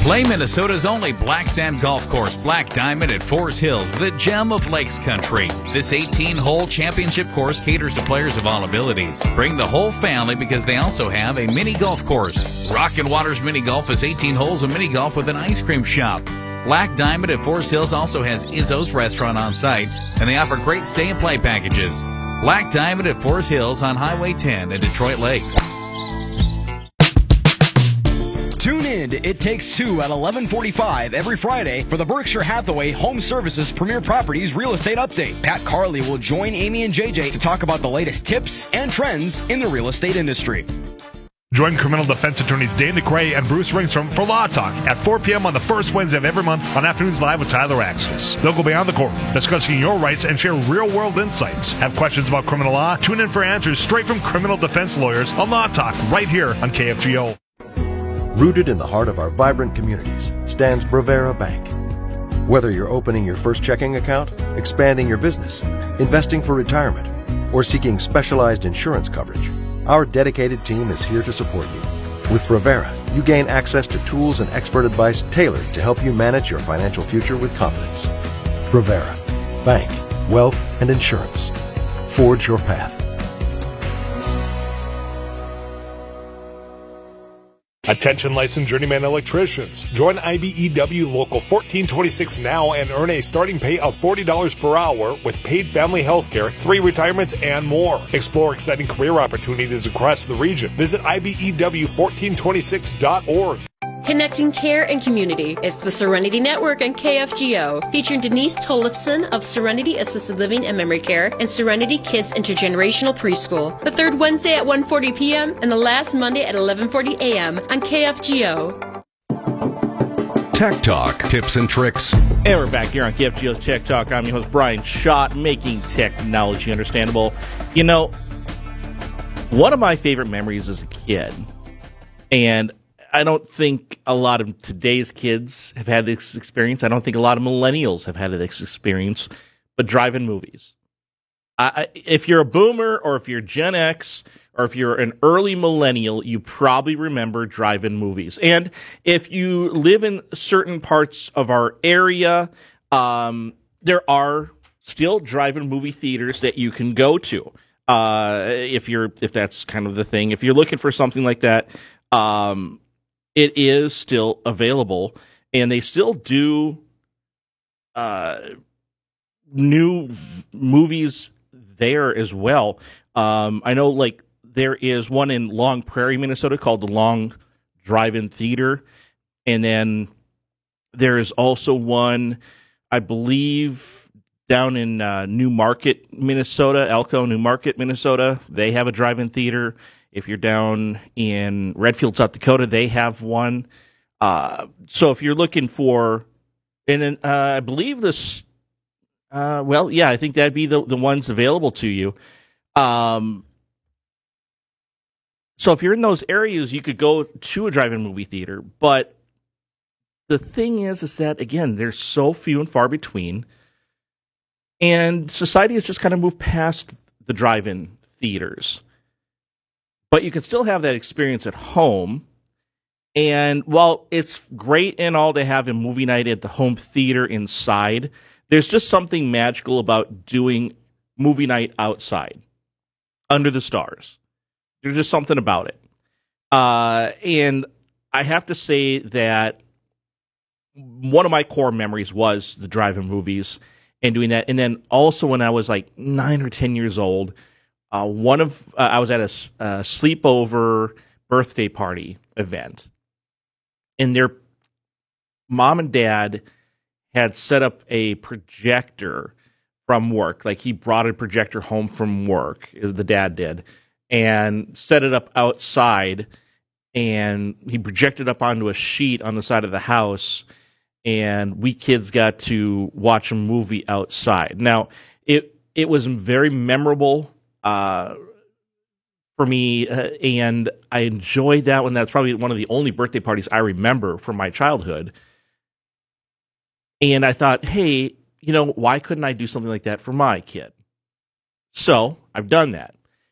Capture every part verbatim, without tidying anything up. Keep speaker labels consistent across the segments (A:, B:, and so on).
A: Play Minnesota's only black sand golf course, Black Diamond at Forest Hills, the gem of Lakes Country. This eighteen-hole championship course caters to players of all abilities. Bring the whole family because they also have a mini golf course. Rockin' Waters Mini Golf is eighteen holes of mini golf with an ice cream shop. Black Diamond at Forest Hills also has Izzo's restaurant on site, and they offer great stay and play packages. Black Diamond at Forest Hills on Highway ten in Detroit Lakes.
B: Tune in to It Takes Two at eleven forty-five every Friday for the Berkshire Hathaway Home Services Premier Properties Real Estate Update. Pat Carley will join Amy and J J to talk about the latest tips and trends in the real estate industry.
C: Join criminal defense attorneys Dane DeCray and Bruce Ringstrom for Law Talk at four p.m. on the first Wednesday of every month on Afternoons Live with Tyler Axis. They'll go beyond the courtroom, discussing your rights and share real-world insights. Have questions about criminal law? Tune in for answers straight from criminal defense lawyers on Law Talk right here on K F G O.
D: Rooted in the heart of our vibrant communities stands Bravera Bank. Whether you're opening your first checking account, expanding your business, investing for retirement, or seeking specialized insurance coverage, our dedicated team is here to support you. With Bravera, you gain access to tools and expert advice tailored to help you manage your financial future with confidence. Bravera, bank, wealth, and insurance. Forge your path.
C: Attention licensed journeyman electricians. Join I B E W Local fourteen twenty-six now and earn a starting pay of forty dollars per hour with paid family health care, three retirements, and more. Explore exciting career opportunities across the region. Visit I B E W fourteen twenty-six dot org.
E: Connecting care and community. It's the Serenity Network on K F G O, featuring Denise Tollefson of Serenity Assisted Living and Memory Care and Serenity Kids Intergenerational Preschool. The third Wednesday at one forty p.m. and the last Monday at eleven forty a.m. on K F G O.
F: Tech Talk, tips and tricks.
G: And we're back here on K F G O's Tech Talk. I'm your host, Brian Schott, making technology understandable. You know, one of my favorite memories as a kid, and I don't think a lot of today's kids have had this experience. I don't think a lot of millennials have had this experience, but drive-in movies. I, if you're a boomer or if you're Gen X or if you're an early millennial, you probably remember drive-in movies. And if you live in certain parts of our area, um, there are still drive-in movie theaters that you can go to. Uh, if you're if that's kind of the thing. If you're looking for something like that, um, it is still available, and they still do uh, new movies there as well. Um, I know, like, there is one in Long Prairie, Minnesota, called the Long Drive-In Theater, and then there is also one, I believe, down in uh, New Market, Minnesota, Elko, New Market, Minnesota. They have a drive-in theater. If you're down in Redfield, South Dakota, they have one. Uh, so if you're looking for, and then uh, I believe this, uh, well, yeah, I think that'd be the, the ones available to you. Um, so if you're in those areas, you could go to a drive-in movie theater. But the thing is, is that, again, they're so few and far between. And society has just kind of moved past the drive-in theaters. But you can still have that experience at home. And while it's great and all to have a movie night at the home theater inside, there's just something magical about doing movie night outside, under the stars. There's just something about it. Uh, and I have to say that one of my core memories was the drive-in movies and doing that. And then also when I was like nine or ten years old, Uh, one of uh, I was at a, a sleepover birthday party event, and their mom and dad had set up a projector from work. Like, he brought a projector home from work, the dad did, and set it up outside, and he projected up onto a sheet on the side of the house, and we kids got to watch a movie outside. Now, it it was very memorable Uh, for me, uh, and I enjoyed that one. That's probably one of the only birthday parties I remember from my childhood. And I thought, hey, you know, why couldn't I do something like that for my kid? So I've done that.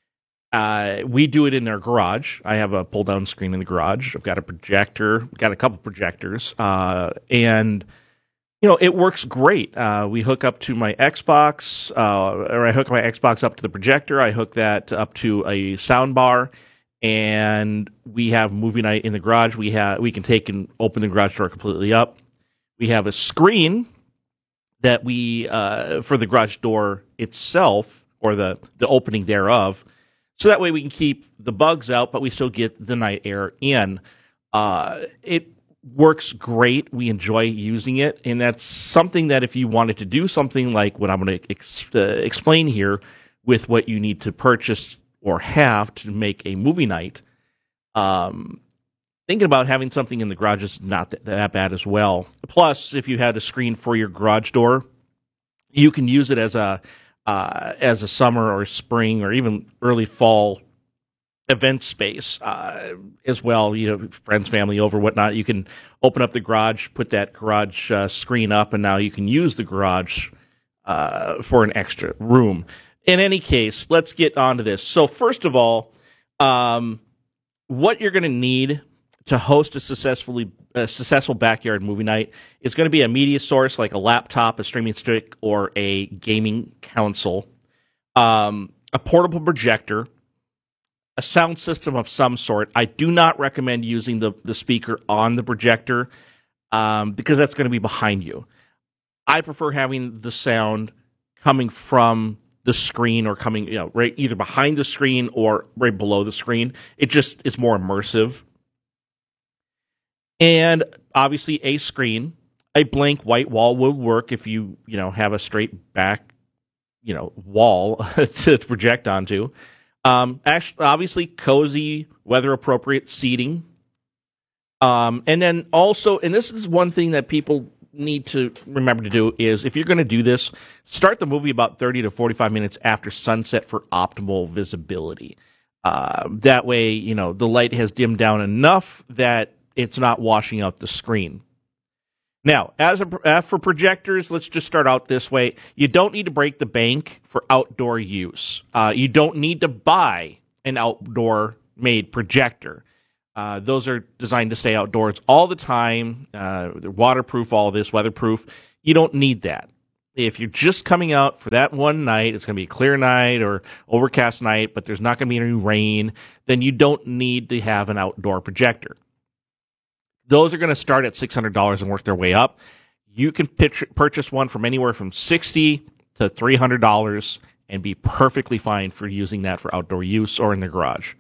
G: Uh, we do it in our garage. I have a pull-down screen in the garage. I've got a projector, got a couple projectors, uh, and you know it works great. Uh, we hook up to my Xbox, uh, or I hook my Xbox up to the projector. I hook that up to a sound bar, and we have movie night in the garage. We have we can take and open the garage door completely up. We have a screen that we uh, for the garage door itself, or the the opening thereof. So that way we can keep the bugs out, but we still get the night air in. Uh, it works great. We enjoy using it, and that's something that if you wanted to do something like what I'm going to ex- uh, explain here with what you need to purchase or have to make a movie night, um, thinking about having something in the garage is not that, that bad as well. Plus, if you had a screen for your garage door, you can use it as a Uh, as a summer or spring or even early fall event space uh, as well. You know, friends, family over, whatnot. You can open up the garage, put that garage uh, screen up, and now you can use the garage uh, for an extra room. In any case, let's get on to this. So first of all, um, what you're going to need to host a successfully a successful backyard movie night is going to be a media source like a laptop, a streaming stick, or a gaming console, um, a portable projector, a sound system of some sort. I do not recommend using the, the speaker on the projector um, because that's going to be behind you. I prefer having the sound coming from the screen or coming, you know, right either behind the screen or right below the screen. It just is more immersive. And obviously a screen, a blank white wall will work if you, you know, have a straight back, you know, wall to project onto. Um, actually, obviously cozy, weather appropriate seating. Um, and then also, and this is one thing that people need to remember to do is if you're going to do this, start the movie about thirty to forty-five minutes after sunset for optimal visibility. Uh, that way, you know, the light has dimmed down enough that it's not washing out the screen. Now, as a, uh, for projectors, let's just start out this way. You don't need to break the bank for outdoor use. Uh, you don't need to buy an outdoor-made projector. Uh, those are designed to stay outdoors all the time. Uh, they're waterproof, all of this, weatherproof. You don't need that. If you're just coming out for that one night, it's going to be a clear night or overcast night, but there's not going to be any rain, then you don't need to have an outdoor projector. Those are going to start at six hundred dollars and work their way up. You can pitch, purchase one from anywhere from sixty dollars to three hundred dollars and be perfectly fine for using that for outdoor use or in the garage.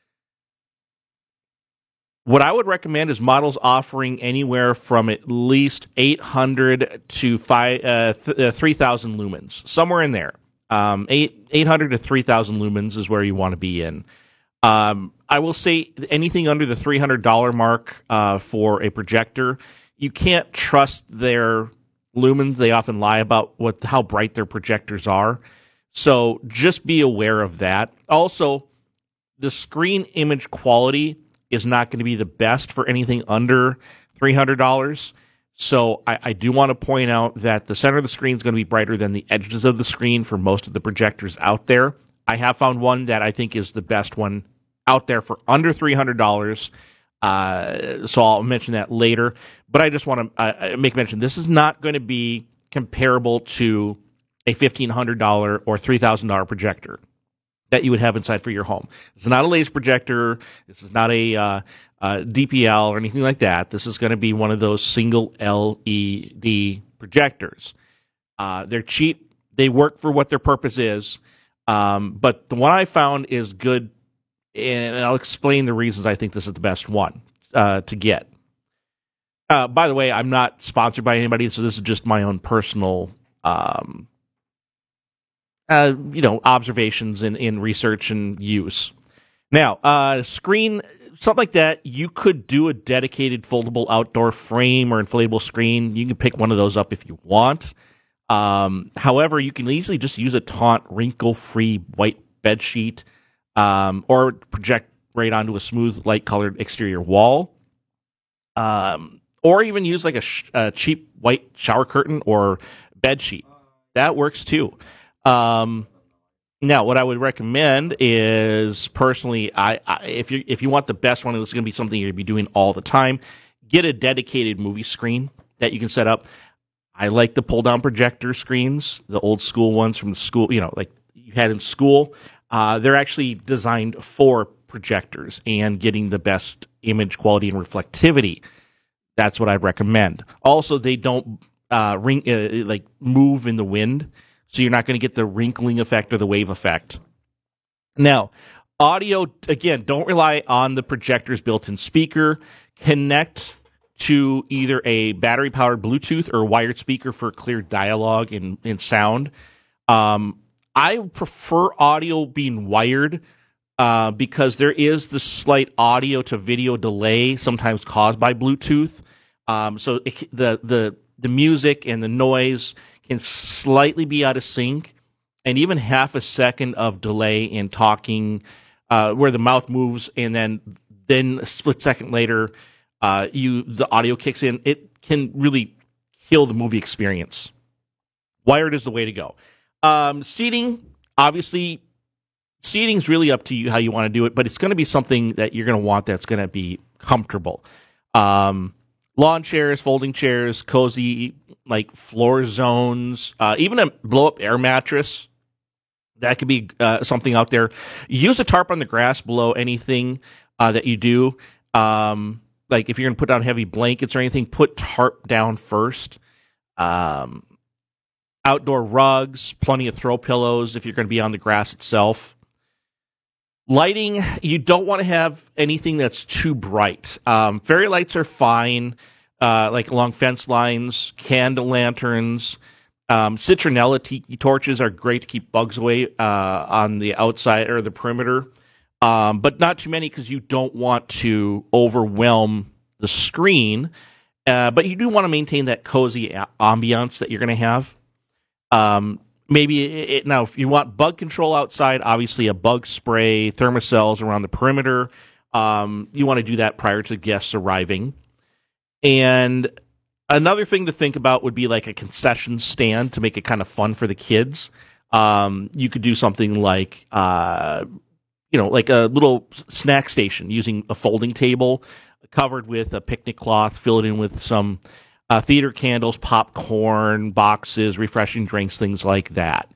G: What I would recommend is models offering anywhere from at least eight hundred to five, uh, th- uh, three thousand lumens, somewhere in there. Um, eight, eight hundred to three thousand lumens is where you want to be in. Um, I will say anything under the three hundred dollars mark uh, for a projector, you can't trust their lumens. They often lie about what how bright their projectors are. So just be aware of that. Also, the screen image quality is not going to be the best for anything under three hundred dollars. So I, I do want to point out that the center of the screen is going to be brighter than the edges of the screen for most of the projectors out there. I have found one that I think is the best one out there for under three hundred dollars. Uh, so I'll mention that later. But I just want to uh, make mention, this is not going to be comparable to a fifteen hundred dollars or three thousand dollars projector that you would have inside for your home. This is not a laser projector. This is not a uh, uh, D P L or anything like that. This is going to be one of those single L E D projectors. Uh, they're cheap. They work for what their purpose is. Um, but the one I found is good, and I'll explain the reasons I think this is the best one uh, to get. Uh, by the way, I'm not sponsored by anybody, so this is just my own personal um, uh, you know, observations in, in research and use. Now, uh, screen, something like that, you could do a dedicated foldable outdoor frame or inflatable screen. You can pick one of those up if you want. Um, however, you can easily just use a taunt, wrinkle-free white bed sheet, um, or project right onto a smooth, light-colored exterior wall, um, or even use like a, sh- a cheap white shower curtain or bed sheet. That works too. Um, Now, what I would recommend is, personally, I, I if you if you want the best one, it's going to be something you're going to be doing all the time, get a dedicated movie screen that you can set up. I like the pull-down projector screens, the old school ones from the school, you know, like you had in school. Uh, they're actually designed for projectors and getting the best image quality and reflectivity. That's what I'd recommend. Also, they don't uh, ring uh, like move in the wind, so you're not going to get the wrinkling effect or the wave effect. Now, audio, again, don't rely on the projector's built-in speaker. Connect to either a battery-powered Bluetooth or wired speaker for clear dialogue and, and sound. Um, I prefer audio being wired uh, because there is the slight audio-to-video delay sometimes caused by Bluetooth. Um, so it, the the the music and the noise can slightly be out of sync, and even half a second of delay in talking, uh, where the mouth moves and then then a split second later, uh, you the audio kicks in. It can really kill the movie experience. Wired is the way to go. Um, seating, obviously, seating is really up to you how you want to do it, but it's going to be something that you're going to want that's going to be comfortable. Um, lawn chairs, folding chairs, cozy, like floor zones, uh, even a blow-up air mattress. That could be uh, something out there. Use a tarp on the grass below anything uh, that you do. Um, like if you're going to put down heavy blankets or anything, put tarp down first. Um, outdoor rugs, plenty of throw pillows if you're going to be on the grass itself. Lighting, you don't want to have anything that's too bright. Um, fairy lights are fine, uh, like along fence lines, candle lanterns. Um, citronella tiki torches are great to keep bugs away uh, on the outside or the perimeter, um, but not too many because you don't want to overwhelm the screen. Uh, but you do want to maintain that cozy a- ambiance that you're going to have. Um, maybe it, it, now, if you want bug control outside, obviously a bug spray, thermocells around the perimeter. Um, you want to do that prior to guests arriving. And another thing to think about would be like a concession stand to make it kind of fun for the kids. Um, you could do something like, uh, you know, like a little snack station using a folding table covered with a picnic cloth, fill it in with some Uh, theater candles, popcorn, boxes, refreshing drinks, things like that.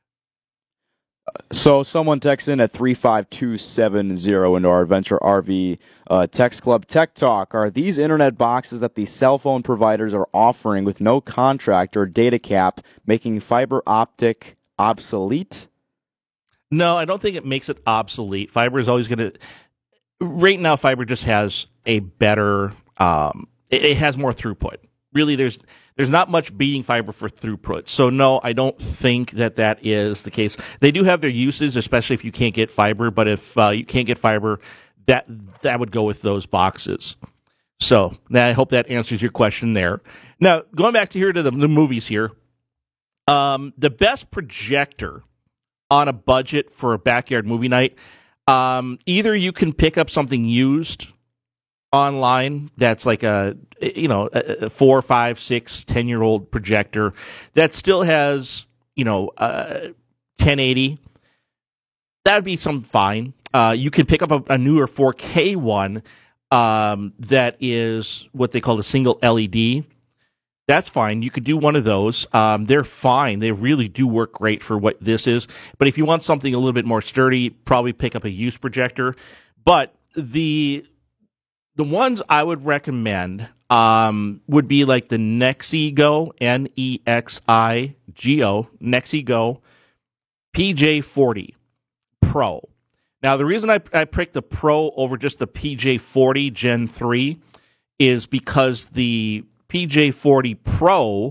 F: So someone texts in at three five two seven zero into our Adventure R V uh, Text Club Tech Talk. Are these internet boxes that the cell phone providers are offering with no contract or data cap making fiber optic obsolete?
G: No, I don't think it makes it obsolete. Fiber is always going to... Right now, fiber just has a better... Um, it, it has more throughput. Really, there's there's not much beating fiber for throughput. So, no, I don't think that that is the case. They do have their uses, especially if you can't get fiber. But if uh, you can't get fiber, that that would go with those boxes. So, I hope that answers your question there. Now, going back to here to the, the movies here, um, the best projector on a budget for a backyard movie night, um, either you can pick up something used online that's like a you know a four, five, six, ten year old projector that still has you know uh, ten eighty. That'd be some fine. Uh, you can pick up a, a newer four K one um, that is what they call a single L E D. That's fine. You could do one of those. Um, they're fine. They really do work great for what this is. But if you want something a little bit more sturdy, probably pick up a used projector. But the The ones I would recommend um, would be like the Nexigo, N E X I G O, Nexigo P J forty Pro. Now, the reason I, I picked the Pro over just the P J forty Gen three is because the P J forty Pro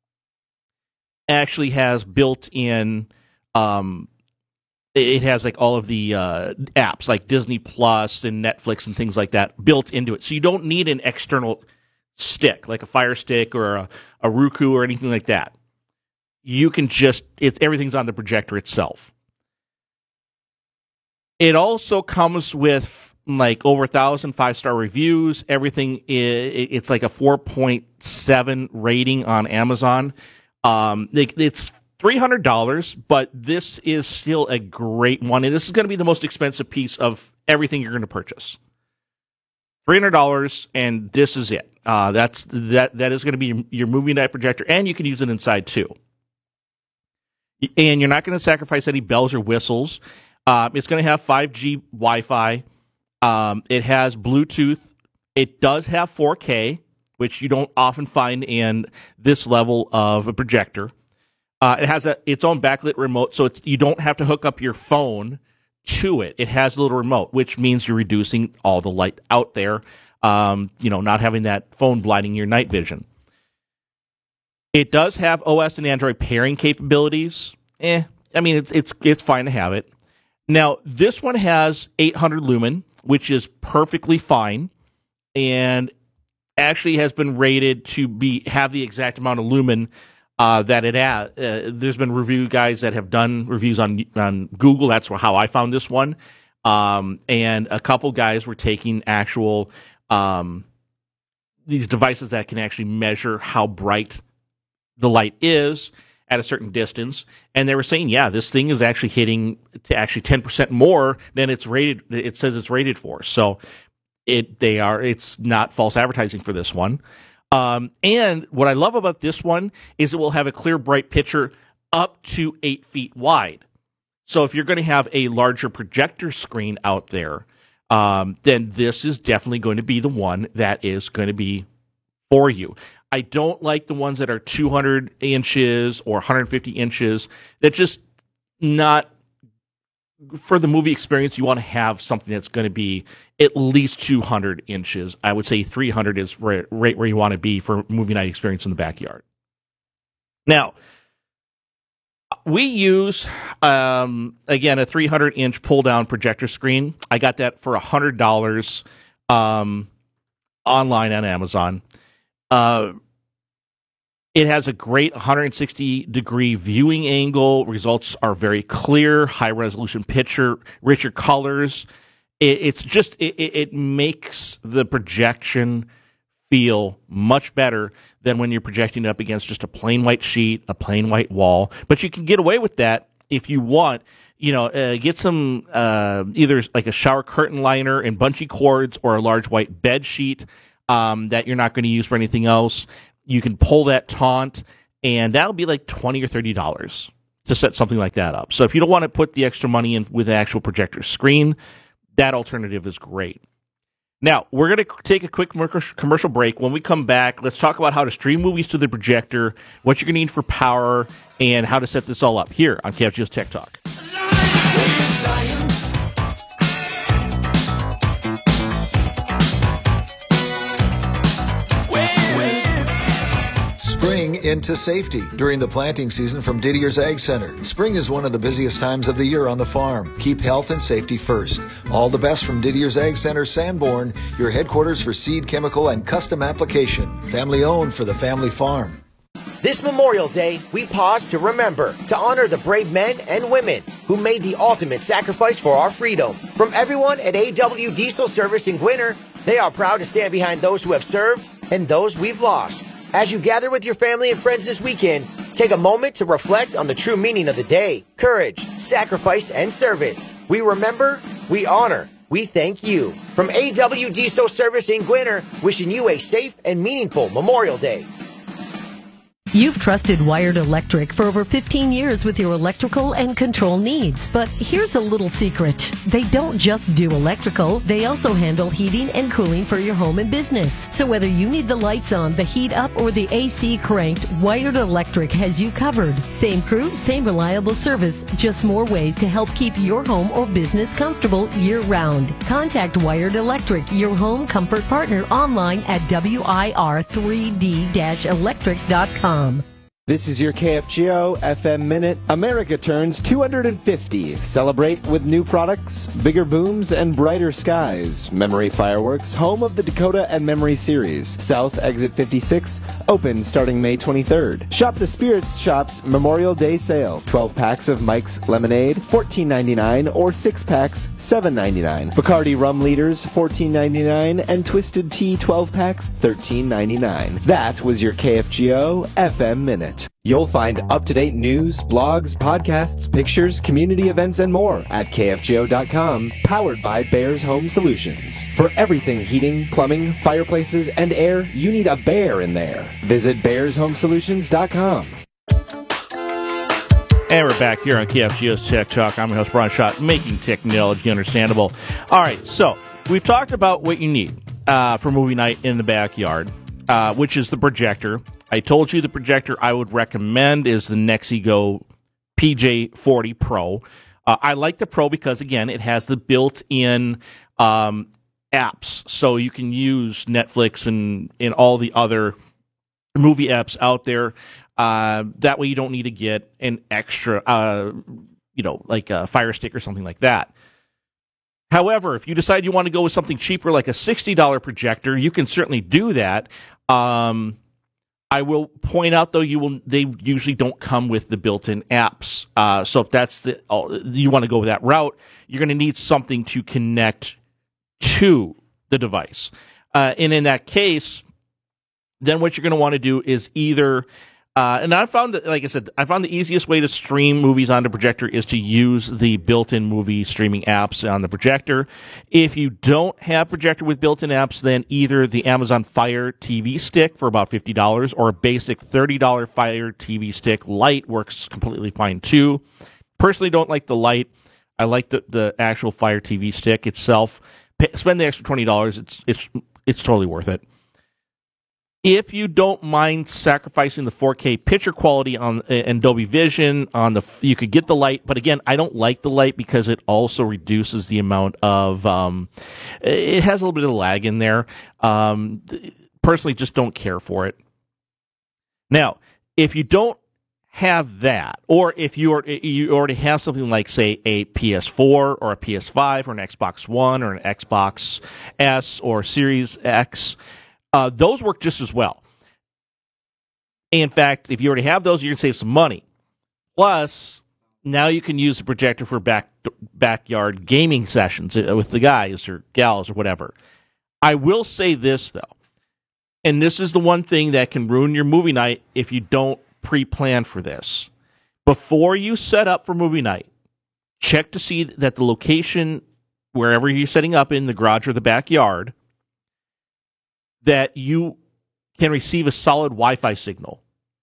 G: actually has built-in um, it has like all of the uh, apps like Disney Plus and Netflix and things like that built into it. So you don't need an external stick like a Fire Stick or a, a Roku or anything like that. You can just, it's everything's on the projector itself. It also comes with like over a thousand five-star reviews. Everything, is, it's like a four point seven rating on Amazon. Um, it, it's three hundred dollars, but this is still a great one, and this is going to be the most expensive piece of everything you're going to purchase. three hundred dollars, and this is it. Uh, that's that. That is going to be your, your movie night projector, and you can use it inside too. And you're not going to sacrifice any bells or whistles. Uh, it's going to have five G Wi-Fi. Um, it has Bluetooth. It does have four K, which you don't often find in this level of a projector. Uh, it has a, its own backlit remote, so it's, you don't have to hook up your phone to it. It has a little remote, which means you're reducing all the light out there, um, you know, not having that phone blinding your night vision. It does have O S and Android pairing capabilities. Eh, I mean, it's it's it's fine to have it. Now, this one has eight hundred lumen, which is perfectly fine, and actually has been rated to be have the exact amount of lumen Uh, that it has. Uh, there's been review guys that have done reviews on on Google. That's how I found this one. Um, and a couple guys were taking actual um, these devices that can actually measure how bright the light is at a certain distance, and they were saying, yeah, this thing is actually hitting to actually ten percent more than it's rated. It says it's rated for. So it they are. It's not false advertising for this one. Um, and what I love about this one is it will have a clear, bright picture up to eight feet wide. So if you're going to have a larger projector screen out there, um, then this is definitely going to be the one that is going to be for you. I don't like the ones that are two hundred inches or one hundred fifty inches. That's just not for the movie experience. You want to have something that's going to be at least two hundred inches. I would say three hundred is right, right where you want to be for movie night experience in the backyard. Now, we use, um, again, a three hundred inch pull-down projector screen. I got that for one hundred dollars um, online on Amazon. Uh, It has a great one hundred sixty degree viewing angle. Results are very clear, high resolution picture, richer colors. It, it's just it, it makes the projection feel much better than when you're projecting up against just a plain white sheet, a plain white wall. But you can get away with that if you want. You know, uh, get some uh, either like a shower curtain liner and bungee cords, or a large white bed sheet um, that you're not going to use for anything else. You can pull that taunt, and that'll be like twenty or thirty dollars to set something like that up. So if you don't want to put the extra money in with the actual projector screen, that alternative is great. Now, we're going to take a quick commercial break. When we come back, let's talk about how to stream movies to the projector, what you're going to need for power, and how to set this all up here on K F G O's Tech Talk.
H: Spring into safety during the planting season from Didier's Ag Center. Spring is one of the busiest times of the year on the farm. Keep health and safety first. All the best from Didier's Ag Center, Sanborn, your headquarters for seed, chemical, and custom application. Family owned for the family farm.
I: This Memorial Day, we pause to remember, to honor the brave men and women who made the ultimate sacrifice for our freedom. From everyone at A W Diesel Service in Gwinner, they are proud to stand behind those who have served and those we've lost. As you gather with your family and friends this weekend, take a moment to reflect on the true meaning of the day: courage, sacrifice, and service. We remember, we honor, we thank you. From A W Diesel Service in Gwinner, wishing you a safe and meaningful Memorial Day.
J: You've trusted Wired Electric for over fifteen years with your electrical and control needs. But here's a little secret. They don't just do electrical, they also handle heating and cooling for your home and business. So whether you need the lights on, the heat up, or the A C cranked, Wired Electric has you covered. Same crew, same reliable service, just more ways to help keep your home or business comfortable year-round. Contact Wired Electric, your home comfort partner, online at W I R three D electric dot com.
K: This is your K F G O F M Minute. America turns two hundred fifty. Celebrate with new products, bigger booms, and brighter skies. Memory Fireworks, home of the Dakota and Memory series. South Exit fifty-six, open starting May twenty-third. Shop the Spirits Shop's Memorial Day sale. twelve packs of Mike's Lemonade, fourteen ninety-nine, or six packs, seven ninety-nine. Bacardi Rum Liters, fourteen ninety-nine, and Twisted Tea twelve packs, thirteen ninety-nine. That was your K F G O F M Minute. You'll find up-to-date news, blogs, podcasts, pictures, community events, and more at K F G O dot com, powered by Bears Home Solutions. For everything heating, plumbing, fireplaces, and air, you need a Bear in there. Visit Bears Home Solutions dot com.
G: And we're back here on K F G O's Tech Talk. I'm your host, Brian Schott, making technology understandable. All right, so we've talked about what you need uh, for movie night in the backyard, uh, which is the projector. I told you the projector I would recommend is the Nexigo P J forty Pro. Uh, I like the Pro because, again, it has the built-in um, apps, so you can use Netflix and, and all the other movie apps out there. Uh, that way you don't need to get an extra, uh, you know, like a Fire Stick or something like that. However, if you decide you want to go with something cheaper, like a sixty dollars projector, you can certainly do that. Um, I will point out, though, you will they usually don't come with the built-in apps. Uh, so if that's the oh, you want to go that route, you're going to need something to connect to the device. Uh, and in that case, then what you're going to want to do is either Uh, and I found that, like I said, I found the easiest way to stream movies on the projector is to use the built-in movie streaming apps on the projector. If you don't have projector with built-in apps, then either the Amazon Fire T V Stick for about fifty dollars or a basic thirty dollars Fire T V Stick Lite works completely fine too. Personally, don't like the Lite. I like the, the actual Fire T V Stick itself. Pay, spend the extra twenty dollars. It's it's it's totally worth it. If you don't mind sacrificing the four K picture quality on and Dolby Vision on the, you could get the Lite. But again, I don't like the Lite because it also reduces the amount of, um, it has a little bit of lag in there. Um, personally, just don't care for it. Now, if you don't have that, or if you are, you already have something like, say, a P S four or a P S five or an Xbox One or an Xbox S or Series X. Uh, those work just as well. In fact, if you already have those, you can save some money. Plus, now you can use the projector for back backyard gaming sessions with the guys or gals or whatever. I will say this, though, and this is the one thing that can ruin your movie night if you don't pre-plan for this. Before you set up for movie night, check to see that the location, wherever you're setting up in the garage or the backyard, that you can receive a solid Wi-Fi signal.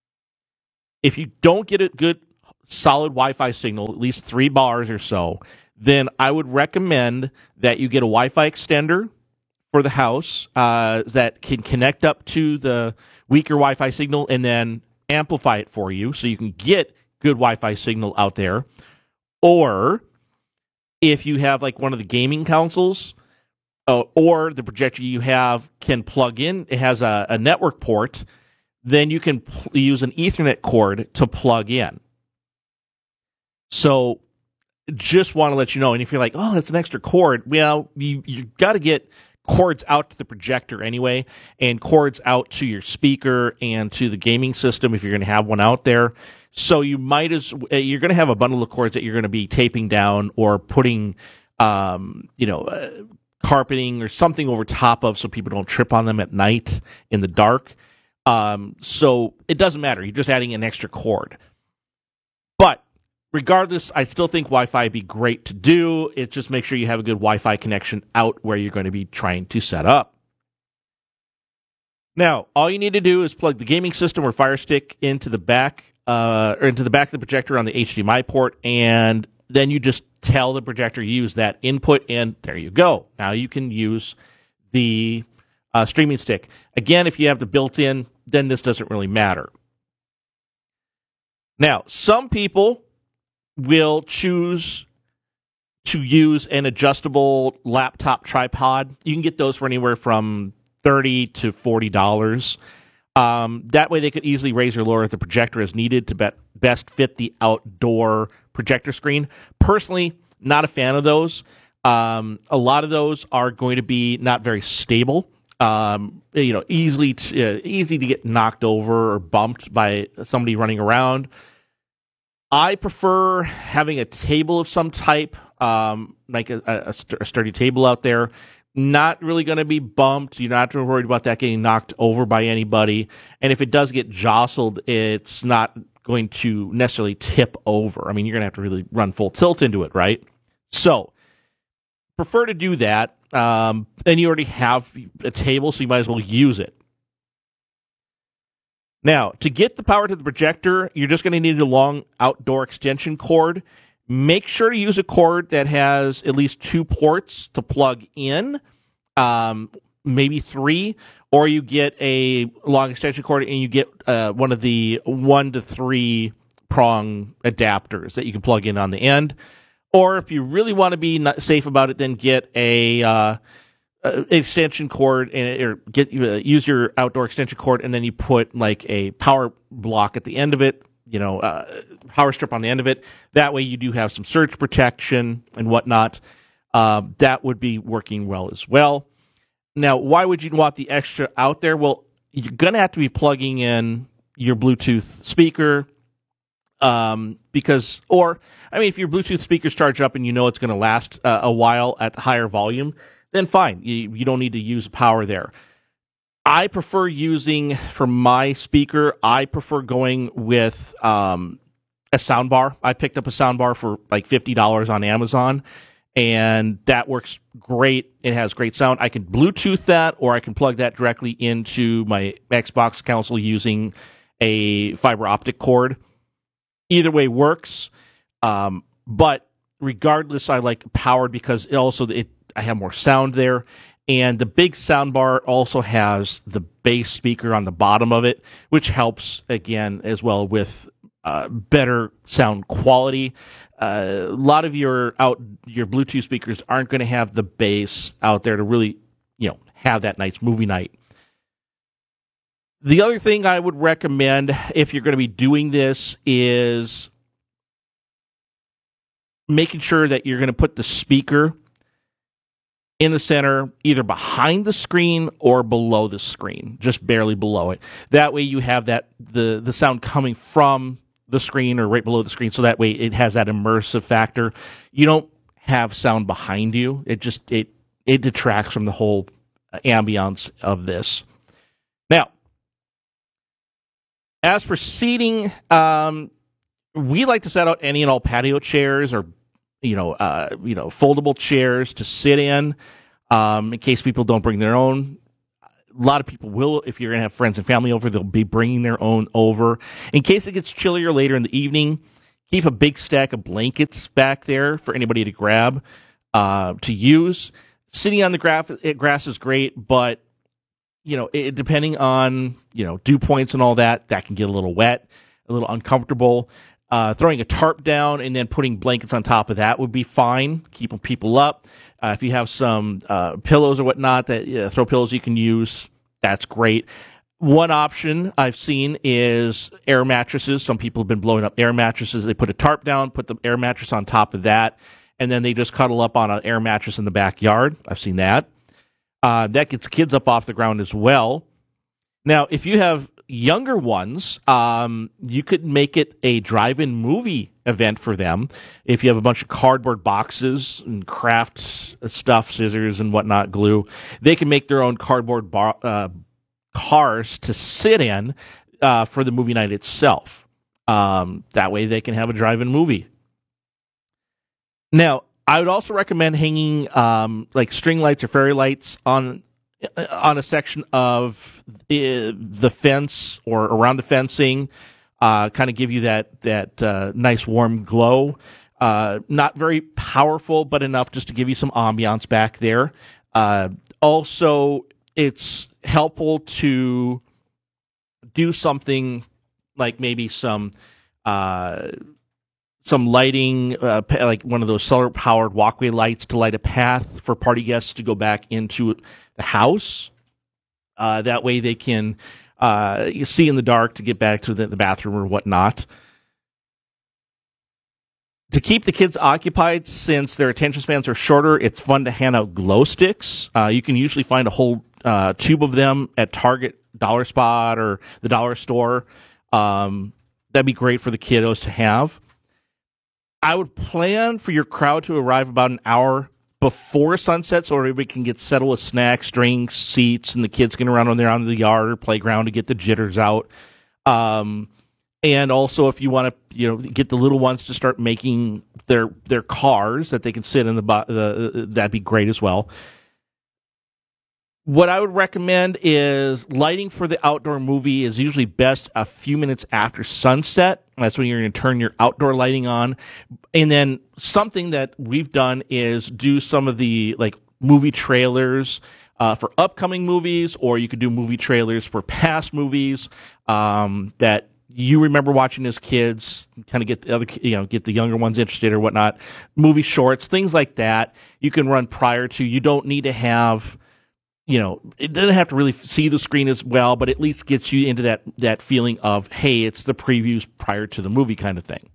G: If you don't get a good solid Wi-Fi signal, at least three bars or so, then I would recommend that you get a Wi-Fi extender for the house uh, that can connect up to the weaker Wi-Fi signal and then amplify it for you so you can get good Wi-Fi signal out there. Or if you have like one of the gaming consoles, Uh, or the projector you have can plug in, it has a, a network port, then you can pl- use an Ethernet cord to plug in. So just want to let you know, and if you're like, oh, that's an extra cord, well, you, you got to get cords out to the projector anyway, and cords out to your speaker and to the gaming system if you're going to have one out there. So you might as you're going to have a bundle of cords that you're going to be taping down or putting, um, you know, uh, carpeting or something over top of so people don't trip on them at night in the dark. Um, so it doesn't matter. You're just adding an extra cord. But regardless, I still think Wi-Fi would be great to do. It's just make sure you have a good Wi-Fi connection out where you're going to be trying to set up. Now, all you need to do is plug the gaming system or Fire Stick into the back, uh, or into the back of the projector on the H D M I port, and then you just tell the projector use that input, and there you go. Now you can use the uh, streaming stick. Again, if you have the built-in, then this doesn't really matter. Now, some people will choose to use an adjustable laptop tripod. You can get those for anywhere from thirty to forty dollars. Um, that way they could easily raise or lower the projector as needed to be- best fit the outdoor projector screen. Personally, not a fan of those. Um, a lot of those are going to be not very stable. Um, you know, easily to, uh, easy to get knocked over or bumped by somebody running around. I prefer having a table of some type, um, like a, a, a sturdy table out there. Not really going to be bumped. You're not worried about that getting knocked over by anybody. And if it does get jostled, it's not going to necessarily tip over. I mean, you're going to have to really run full tilt into it, right? So prefer to do that. Um, and you already have a table, so you might as well use it. Now, to get the power to the projector, you're just going to need a long outdoor extension cord. Make sure to use a cord that has at least two ports to plug in, um, maybe three, or you get a long extension cord and you get uh, one of the one to three prong adapters that you can plug in on the end. Or if you really want to be not safe about it, then get a uh, extension cord and or get uh, use your outdoor extension cord, and then you put like a power block at the end of it. You know, uh, power strip on the end of it. That way you do have some surge protection and whatnot. Uh, that would be working well as well. Now, why would you want the extra out there? Well, you're going to have to be plugging in your Bluetooth speaker um, because, or, I mean, if your Bluetooth speakers charge up and you know it's going to last uh, a while at higher volume, then fine. You, you don't need to use power there. I prefer using, for my speaker, I prefer going with um, a soundbar. I picked up a soundbar for like fifty dollars on Amazon, and that works great. It has great sound. I can Bluetooth that, or I can plug that directly into my Xbox console using a fiber optic cord. Either way works, um, but regardless, I like powered because it also it I have more sound there. And the big soundbar also has the bass speaker on the bottom of it, which helps, again, as well with uh, better sound quality. Uh, a lot of your out your Bluetooth speakers aren't going to have the bass out there to really, you know, have that nice movie night. The other thing I would recommend if you're going to be doing this is making sure that you're going to put the speaker in the center, either behind the screen or below the screen, just barely below it. That way you have that the, the sound coming from the screen or right below the screen, so that way it has that immersive factor. You don't have sound behind you. It just it it detracts from the whole ambiance of this. Now, as for seating, um, we like to set out any and all patio chairs or you know, uh, you know, foldable chairs to sit in, um, in case people don't bring their own. A lot of people will, if you're going to have friends and family over, they'll be bringing their own over. In case it gets chillier later in the evening, keep a big stack of blankets back there for anybody to grab, uh, to use. Sitting on the grass, grass is great, but, you know, it, depending on, you know, dew points and all that, that can get a little wet, a little uncomfortable. Uh, throwing a tarp down and then putting blankets on top of that would be fine, keeping people up. Uh, if you have some uh, pillows or whatnot, that uh, throw pillows you can use, that's great. One option I've seen is air mattresses. Some people have been blowing up air mattresses. They put a tarp down, put the air mattress on top of that, and then they just cuddle up on an air mattress in the backyard. I've seen that. Uh, that gets kids up off the ground as well. Now, if you have younger ones, um, you could make it a drive-in movie event for them. If you have a bunch of cardboard boxes and craft stuff, scissors and whatnot, glue, they can make their own cardboard bar, uh, cars to sit in uh, for the movie night itself. Um, that way they can have a drive-in movie. Now, I would also recommend hanging um, like string lights or fairy lights on on a section of the fence or around the fencing, uh, kind of give you that that uh, nice warm glow. Uh, not very powerful, but enough just to give you some ambiance back there. Uh, also, it's helpful to do something like maybe some uh, some lighting, uh, like one of those solar-powered walkway lights to light a path for party guests to go back into the house. Uh, that way they can uh, you see in the dark to get back to the, the bathroom or whatnot. To keep the kids occupied, since their attention spans are shorter, it's fun to hand out glow sticks. Uh, you can usually find a whole uh, tube of them at Target, Dollar Spot, or the dollar store. Um, that'd be great for the kiddos to have. I would plan for your crowd to arrive about an hour before sunset so everybody can get settled with snacks, drinks, seats, and the kids can run on there on the yard or playground to get the jitters out. Um, And also, if you want to, you know, get the little ones to start making their their cars that they can sit in the, the that'd be great as well. What I would recommend is lighting for the outdoor movie is usually best a few minutes after sunset. That's when you're going to turn your outdoor lighting on. And then something that we've done is do some of the like movie trailers uh, for upcoming movies, or you could do movie trailers for past movies um, that you remember watching as kids, kind of get the other, you know, get the younger ones interested or whatnot. Movie shorts, things like that, you can run prior to. You don't need to have, you know, it doesn't have to really see the screen as well, but at least gets you into that that feeling of, hey, it's the previews prior to the movie kind of thing.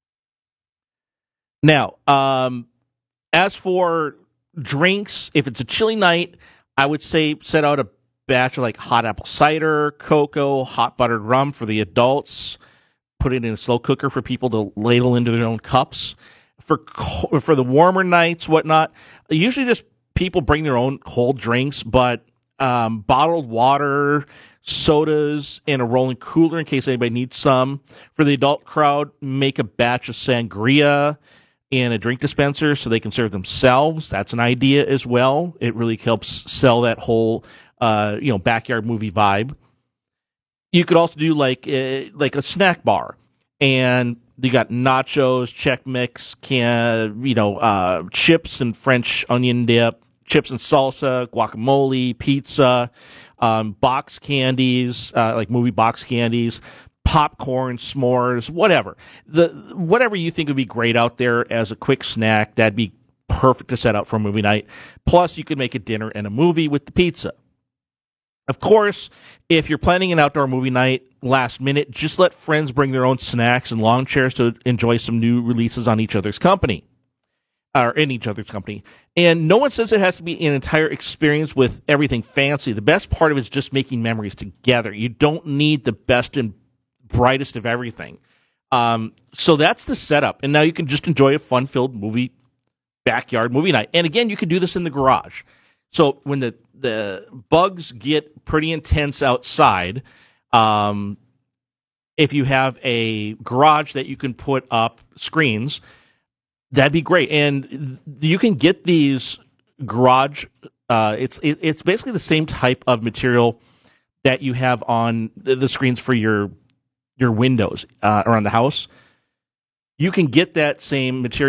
G: Now, um, as for drinks, if it's a chilly night, I would say set out a batch of like hot apple cider, cocoa, hot buttered rum for the adults. Put it in a slow cooker for people to ladle into their own cups. For for the warmer nights, whatnot, usually just people bring their own cold drinks, but um, bottled water, sodas, and a rolling cooler in case anybody needs some. For the adult crowd, make a batch of sangria in a drink dispenser so they can serve themselves. That's an idea as well. It really helps sell that whole uh, you know, backyard movie vibe. You could also do like uh, like a snack bar, and you got nachos, Chex Mix, can you know uh, chips and French onion dip, chips and salsa, guacamole, pizza, um, box candies uh, like movie box candies, popcorn, s'mores, whatever. The whatever you think would be great out there as a quick snack, that'd be perfect to set out for a movie night. Plus, you could make a dinner and a movie with the pizza. Of course, if you're planning an outdoor movie night last minute, just let friends bring their own snacks and lawn chairs to enjoy some new releases on each other's company, or in each other's company. And no one says it has to be an entire experience with everything fancy. The best part of it is just making memories together. You don't need the best and brightest of everything. Um, so that's the setup. And now you can just enjoy a fun-filled movie, backyard movie night. And again, you can do this in the garage. So when the, the bugs get pretty intense outside, um, if you have a garage that you can put up screens, that'd be great. And you can get these garage, uh, it's it, it's basically the same type of material that you have on the, the screens for your your windows uh, around the house. You can get that same material